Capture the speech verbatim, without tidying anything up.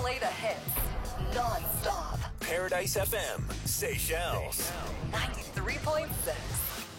play the hits non-stop. Paradise F M, Seychelles. ninety-three point six.